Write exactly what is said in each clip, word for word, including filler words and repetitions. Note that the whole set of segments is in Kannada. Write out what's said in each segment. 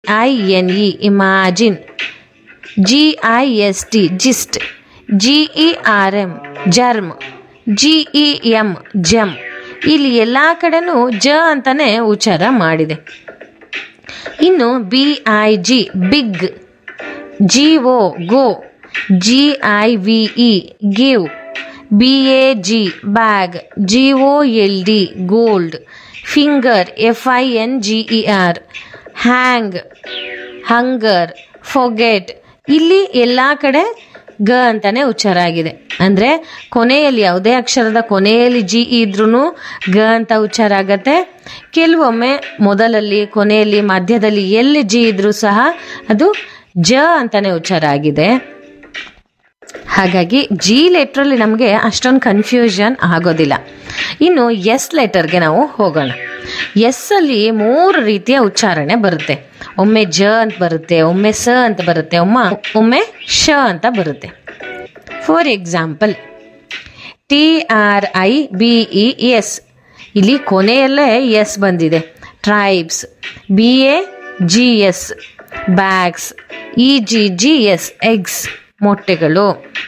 I N E imagine, G I S T gist, G E R M germ, G E M ಜಮ್. ಇಲ್ಲಿ ಎಲ್ಲ ಕಡೆನೂ ಜ ಅಂತಾನೆ ಉಚ್ಚಾರ ಮಾಡಿದೆ. ಇನ್ನು B I G big, G O go, G I V E give, B A G bag, G O L D gold, finger F I N G E R, hang hunger, forget. ಇಲ್ಲಿ ಎಲ್ಲ ಕಡೆ ಗ ಅಂತಾನೆ ಉಚ್ಚಾರ ಆಗಿದೆ. ಅಂದ್ರೆ ಕೊನೆಯಲ್ಲಿ ಯಾವುದೇ ಅಕ್ಷರದ ಕೊನೆಯಲ್ಲಿ ಜಿ ಇದ್ರೂ ಗ ಅಂತ ಉಚ್ಚಾರ ಆಗತ್ತೆ. ಕೆಲವೊಮ್ಮೆ ಮೊದಲಲ್ಲಿ, ಕೊನೆಯಲ್ಲಿ, ಮಧ್ಯದಲ್ಲಿ ಎಲ್ಲಿ ಜಿ ಇದ್ರೂ ಸಹ ಅದು ಜ ಅಂತಾನೆ ಉಚ್ಚಾರ ಆಗಿದೆ. ಹಾಗಾಗಿ ಜಿ ಲೆಟ್ರಲ್ಲಿ ನಮಗೆ ಅಷ್ಟೊಂದು ಕನ್ಫ್ಯೂಷನ್ ಆಗೋದಿಲ್ಲ. ಇನ್ನು ಎಸ್ ಲೆಟರ್ಗೆ ನಾವು ಹೋಗೋಣ. ಎಸ್ ಅಲ್ಲಿ ಮೂರು ರೀತಿಯ ಉಚ್ಚಾರಣೆ ಬರುತ್ತೆ. ಒಮ್ಮೆ ಜ ಅಂತ ಬರುತ್ತೆ, ಒಮ್ಮೆ ಸ ಅಂತ ಬರುತ್ತೆ, ಒಮ್ಮ ಒಮ್ಮೆ ಶ ಅಂತ ಬರುತ್ತೆ. For example, T R I B E S, ಇಲ್ಲಿ ಕೊನೆಯಲ್ಲೇ ಎಸ್ ಬಂದಿದೆ. Tribes, B A G S bags, E G G S eggs ಮೊಟ್ಟೆಗಳು.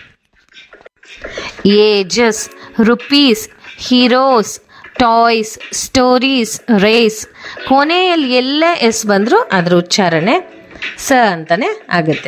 Ages, rupees, heroes, toys, stories, race. ಕೊನೆಯಲ್ಲಿ ಎಲ್ಲೇ ಎಸ್ ಬಂದರೂ ಅದರ ಉಚ್ಚಾರಣೆ ಸ ಅಂತಾನೆ ಆಗುತ್ತೆ.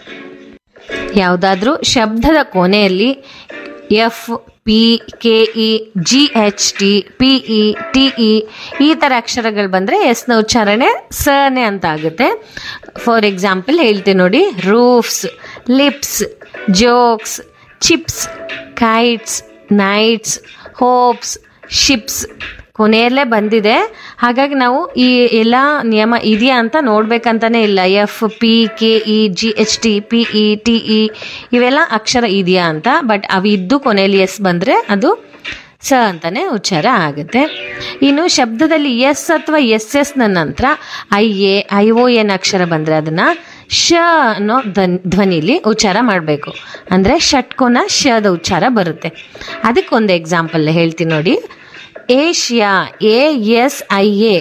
ಯಾವುದಾದ್ರೂ ಶಬ್ದದ ಕೊನೆಯಲ್ಲಿ F, P, K E, G H T, P E, T E ಈ ಥರ ಅಕ್ಷರಗಳು ಬಂದರೆ ಎಸ್ನ ಉಚ್ಚಾರಣೆ ಸನೇ ಅಂತ ಆಗುತ್ತೆ. ಫಾರ್ ಎಕ್ಸಾಂಪಲ್ ಹೇಳ್ತೀನಿ ನೋಡಿ. Roofs, lips, jokes, chips, kites, knights, hopes, ships ಕೊನೆಯಲ್ಲೇ ಬಂದಿದೆ. ಹಾಗಾಗಿ ನಾವು ಈ ಎಲ್ಲ ನಿಯಮ ಇದೆಯಾ ಅಂತ ನೋಡ್ಬೇಕಂತಾನೆ ಇಲ್ಲ. F, P, K E, G H T, P E, T E ಇವೆಲ್ಲ ಅಕ್ಷರ ಇದೆಯಾ ಅಂತ. ಬಟ್ ಅವು ಇದ್ದು ಕೊನೆಯಲ್ಲಿ ಎಸ್ ಬಂದರೆ ಅದು ಸ ಅಂತಾನೆ ಉಚ್ಚಾರ ಆಗುತ್ತೆ. ಇನ್ನು ಶಬ್ದದಲ್ಲಿ ಎಸ್ ಅಥವಾ ಎಸ್ ಎಸ್ ನ ನಂತರ I A I O N ಅಕ್ಷರ ಬಂದರೆ ಅದನ್ನು ಶ ಅನ್ನೋ ಧ್ವನಿ ಧ್ವನಿಲಿ ಉಚ್ಚಾರ ಮಾಡಬೇಕು. ಅಂದರೆ ಷಟ್ಕೋನ ಶದ ಉಚ್ಚಾರ ಬರುತ್ತೆ. ಅದಕ್ಕೊಂದು ಎಕ್ಸಾಂಪಲ್ ಹೇಳ್ತೀನಿ ನೋಡಿ. Asia, A S I A,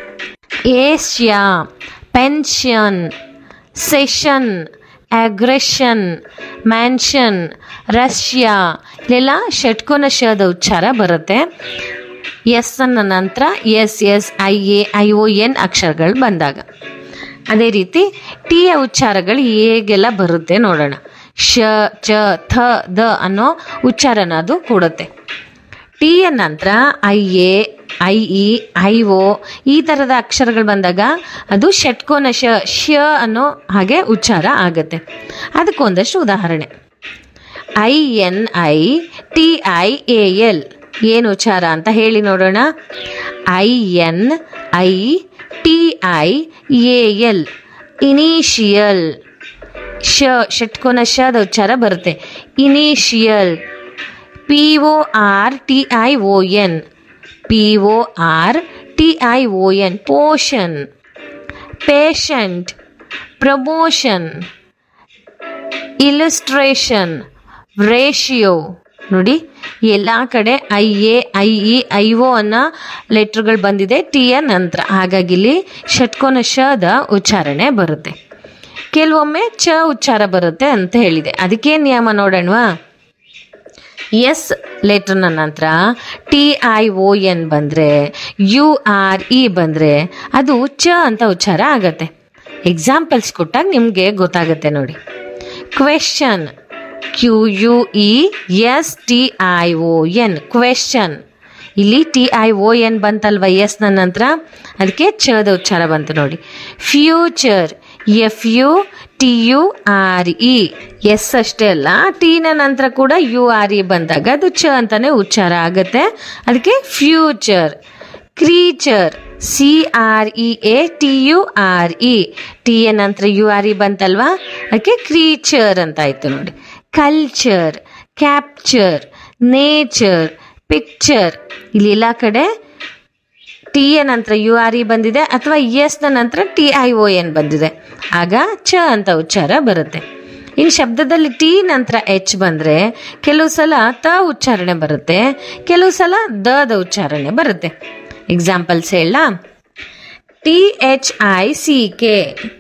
Asia. Pension, session, aggression, mansion, Russia. ಇಲ್ಲೆಲ್ಲ ಷಟ್ಕೋನ ಶದ ಉಚ್ಚಾರ ಬರುತ್ತೆ. ಎಸ್ ಅನ್ನ ನಂತರ S S I A I O N ಅಕ್ಷರಗಳು ಬಂದಾಗ. ಅದೇ ರೀತಿ ಟಿಯ ಉಚ್ಚಾರಗಳು ಹೇಗೆಲ್ಲ ಬರುತ್ತೆ ನೋಡೋಣ. ಶ, ಚ, ಥ, ದ ಅನ್ನೋ ಉಚ್ಚಾರನ ಅದು ಕೊಡುತ್ತೆ. ಟಿಯ ನಂತರ I A I E I O ಈ ಥರದ ಅಕ್ಷರಗಳು ಬಂದಾಗ ಅದು ಷಟ್ಕೋನ ಶ ಶ ಅನ್ನೋ ಹಾಗೆ ಉಚ್ಚಾರ ಆಗುತ್ತೆ. ಅದಕ್ಕೊಂದಷ್ಟು ಉದಾಹರಣೆ. I N I T I A L ಏನು ಉಚ್ಚಾರ ಅಂತ ಹೇಳಿ ನೋಡೋಣ. I N I T I A L initial. ಶ ಷಟ್ಕೋನ ಶದ ಉಚ್ಚಾರ ಬರುತ್ತೆ. Initial. P O R T I O N, P O R T I O N Poshan. Patient, promotion, illustration, ratio. ನೋಡಿ ಎಲ್ಲ ಕಡೆ I A I E I O ಅನ್ನೋ ಲೆಟ್ರ್ಗಳು ಬಂದಿದೆ ಟಿಯ ನಂತರ. ಹಾಗಾಗಿ ಇಲ್ಲಿ ಷಟ್ಕೋನ ಶದ ಉಚ್ಚಾರಣೆ ಬರುತ್ತೆ. ಕೆಲವೊಮ್ಮೆ ಚ ಉಚ್ಚಾರ ಬರುತ್ತೆ ಅಂತ ಹೇಳಿದೆ. ಅದಕ್ಕೇನು ನಿಯಮ ನೋಡೋಣವಾ. ಎಸ್ ಲೆಟರ್ನ ನಂತರ ಟಿ ಐ ಒ ಎನ್ ಬಂದರೆ, ಯು ಆರ್ ಇ ಬಂದರೆ ಅದು ಚ ಅಂತ ಉಚ್ಚಾರ ಆಗತ್ತೆ. ಎಕ್ಸಾಂಪಲ್ಸ್ ಕೊಟ್ಟಾಗ ನಿಮಗೆ ಗೊತ್ತಾಗುತ್ತೆ ನೋಡಿ. Question, Q U E S T I O N question. ಇಲ್ಲಿ ಟಿ ಐ ಒ ಎನ್ ಬಂತಲ್ವ ಎಸ್ನ ನಂತರ, ಅದಕ್ಕೆ ಚದ ಉಚ್ಚಾರ ಬಂತು ನೋಡಿ. Future, F U T you are E. S ಅಷ್ಟೇ ಅಲ್ಲ, ಟಿನ ನಂತರ ಕೂಡ ಯು ಆರ್ ಇ ಬಂದಾಗ ಅದು ಚ ಅಂತಾನೆ ಉಚ್ಚಾರ ಆಗುತ್ತೆ. ಅದಕ್ಕೆ future. Creature, C R E A T you are E. T A ನಂತರ ಯು ಆರ್ ಇ ಬಂತಲ್ವಾ, ಅದಕ್ಕೆ ಕ್ರೀಚರ್ ಅಂತ ಆಯ್ತು ನೋಡಿ. Culture, capture, nature, picture. ಇಲ್ಲಿ ಎಲ್ಲ ಕಡೆ ಟಿ ಎ ನಂತರ ಯು ಆರ್ ಇ ಬಂದಿದೆ ಅಥವಾ ಎಸ್ನ ನಂತರ ಟಿ ಐ ಒ ಎನ್ ಬಂದಿದೆ, ಆಗ ಚ ಅಂತ ಉಚ್ಚಾರ ಬರುತ್ತೆ. ಇನ್ನು ಶಬ್ದದಲ್ಲಿ ಟಿ ನಂತರ ಎಚ್ ಬಂದರೆ ಕೆಲವು ಸಲ ತ ಉಚ್ಚಾರಣೆ ಬರುತ್ತೆ, ಕೆಲವು ಸಲ ದ ದ ಉಚ್ಚಾರಣೆ ಬರುತ್ತೆ. ಎಕ್ಸಾಂಪಲ್ಸ್ ಹೇಳ. T H I C K.